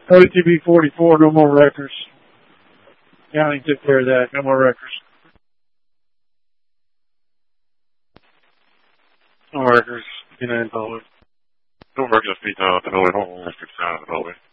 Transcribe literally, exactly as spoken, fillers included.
O T B forty-four, no more wreckers. County took care of that, no more wreckers. No wreckers, P nine followed. No wreckers, P nine, no, no, no, no, no,